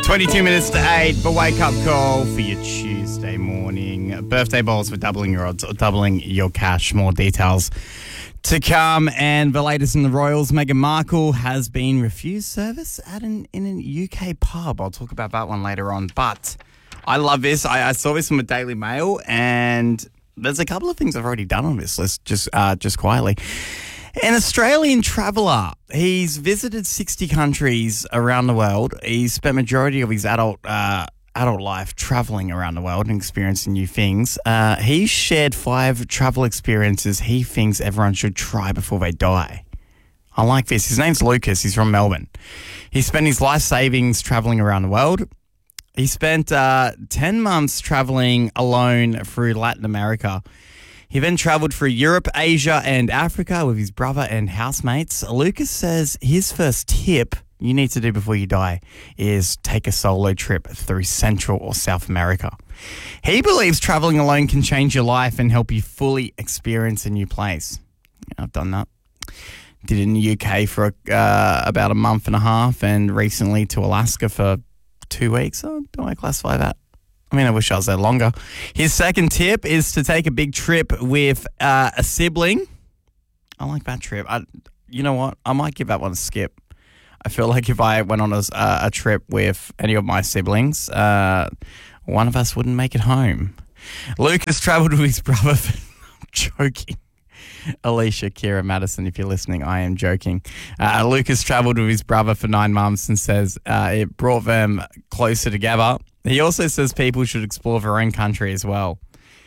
22 minutes to 8, the wake-up call for your Tuesday morning. Birthday balls for doubling your odds or doubling your cash. More details to come. And the latest in the Royals, Meghan Markle has been refused service in a UK pub. I'll talk about that one later on. But I love this. I saw this from the Daily Mail, and there's a couple of things I've already done on this list, just quietly. An Australian traveller. He's visited 60 countries around the world. He's spent majority of his adult life travelling around the world and experiencing new things. He shared 5 travel experiences he thinks everyone should try before they die. I like this. His name's Lucas. He's from Melbourne. He spent his life savings travelling around the world. He spent 10 months travelling alone through Latin America. He then travelled through Europe, Asia and Africa with his brother and housemates. Lucas says his first tip you need to do before you die is take a solo trip through Central or South America. He believes travelling alone can change your life and help you fully experience a new place. Yeah, I've done that. Did it in the UK for about a month and a half, and recently to Alaska for 2 weeks. Oh, do I classify that? I mean, I wish I was there longer. His second tip is to take a big trip with a sibling. I like that trip. You know what? I might give that one a skip. I feel like if I went on a trip with any of my siblings, one of us wouldn't make it home. Lucas travelled with his brother. I'm joking. Alicia, Kira, Madison, if you're listening, I am joking. Lucas travelled with his brother for 9 months and says it brought them closer together. He also says people should explore their own country as well.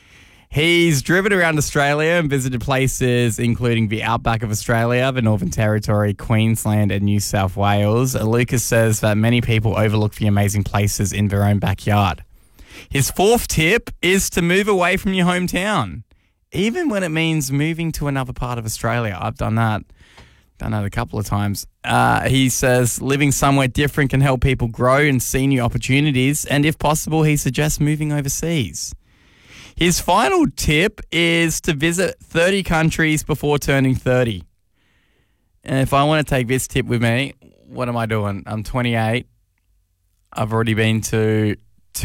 He's driven around Australia and visited places including the outback of Australia, the Northern Territory, Queensland and New South Wales. Lucas says that many people overlook the amazing places in their own backyard. His fourth tip is to move away from your hometown, even when it means moving to another part of Australia. I've done that. Done that a couple of times. He says living somewhere different can help people grow and see new opportunities. And if possible, he suggests moving overseas. His final tip is to visit 30 countries before turning 30. And if I want to take this tip with me, what am I doing? I'm 28. I've already been to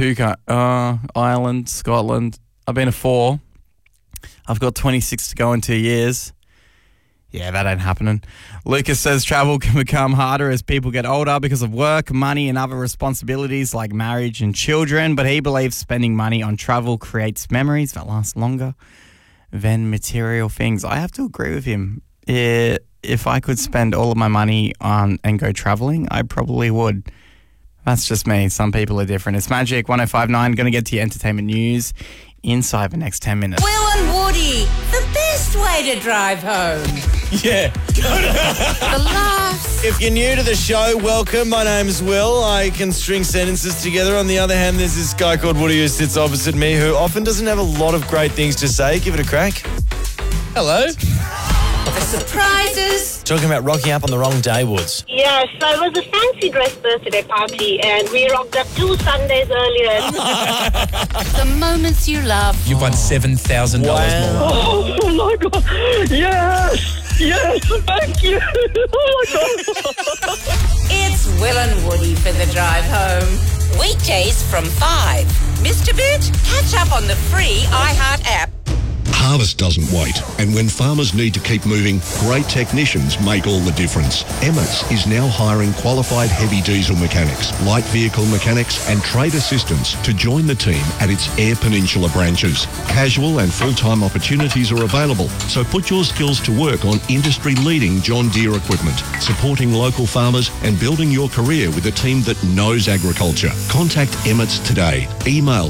Ireland, Scotland. I've been to 4. I've got 26 to go in 2 years. Yeah, that ain't happening. Lucas says travel can become harder as people get older because of work, money and other responsibilities like marriage and children, but he believes spending money on travel creates memories that last longer than material things. I have to agree with him. If I could spend all of my money on and go traveling, I probably would. That's just me. Some people are different. It's Magic 105.9. Going to get to your entertainment news inside the next 10 minutes. Will and Woody, the best way to drive home. Yeah. The laughs. If you're new to the show, welcome. My name's Will. I can string sentences together. On the other hand, there's this guy called Woody who sits opposite me who often doesn't have a lot of great things to say. Give it a crack. Hello. The surprises. Talking about rocking up on the wrong day, Woods. Yes, so it was a fancy dress birthday party and we rocked up 2 Sundays earlier. The moments you love. You've won $7,000 more. Oh my God, yes, thank you. Oh my God. It's Will and Woody for the drive home. Weekdays from 5. Missed a bit? Catch up on the free iHeart app. Harvest doesn't wait, and when farmers need to keep moving, great technicians make all the difference. Emmets is now hiring qualified heavy diesel mechanics, light vehicle mechanics and trade assistants to join the team at its Eyre Peninsula branches. Casual and full-time opportunities are available, so put your skills to work on industry-leading John Deere equipment, supporting local farmers and building your career with a team that knows agriculture. Contact Emmets today. Email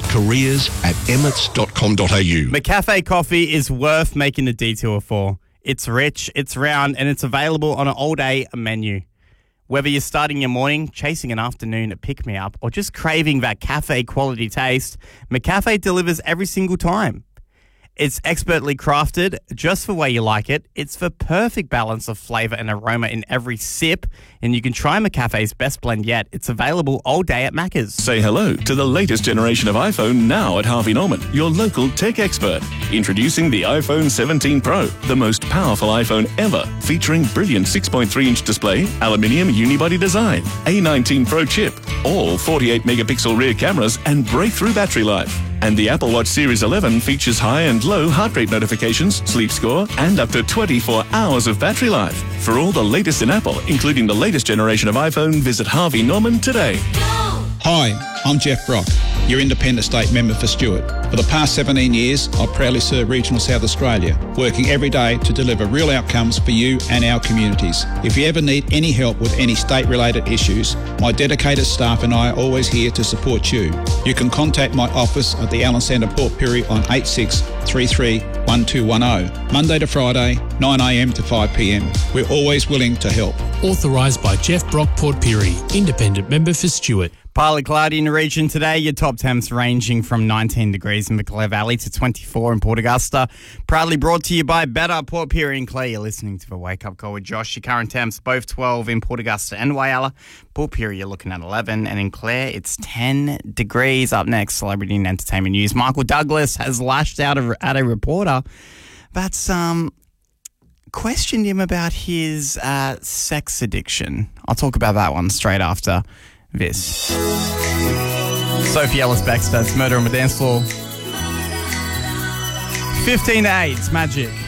careers@emmets.com.au. McCafe coffee is worth making the detour for. It's rich, it's round, and it's available on an all-day menu. Whether you're starting your morning, chasing an afternoon pick-me-up, or just craving that cafe-quality taste, McCafe delivers every single time. It's expertly crafted just the way you like it. It's the perfect balance of flavour and aroma in every sip, and you can try McCafe's best blend yet. It's available all day at Macca's. Say hello to the latest generation of iPhone now at Harvey Norman, your local tech expert. Introducing the iPhone 17 Pro, the most powerful iPhone ever, featuring brilliant 6.3-inch display, aluminium unibody design, A19 Pro chip, all 48 megapixel rear cameras and breakthrough battery life. And the Apple Watch Series 11 features high and low heart rate notifications, sleep score, and up to 24 hours of battery life. For all the latest in Apple, including the latest generation of iPhone, visit Harvey Norman today. Hi, I'm Jeff Brock, your independent state member for Stewart. For the past 17 years, I've proudly served regional South Australia, working every day to deliver real outcomes for you and our communities. If you ever need any help with any state-related issues, my dedicated staff and I are always here to support you. You can contact my office at the Allen Centre Port Pirie on 8633 1210, Monday to Friday, 9am to 5pm. We're always willing to help. Authorised by Jeff Brock, Port Pirie, independent member for Stewart. Partly cloudy in the region today. Your top temps ranging from 19 degrees in the Clare Valley to 24 in Port Augusta. Proudly brought to you by Better Port Pirie and Clare. You're listening to the Wake Up Call with Josh. Your current temps both 12 in Port Augusta and Whyalla. Port Pirie, you're looking at 11. And in Clare, it's 10 degrees. Up next, celebrity and entertainment news. Michael Douglas has lashed out at a reporter that's questioned him about his sex addiction. I'll talk about that one straight after this. Sophie Ellis-Bextor, it's Murder on the Dance Floor. 15 to 8, it's Magic.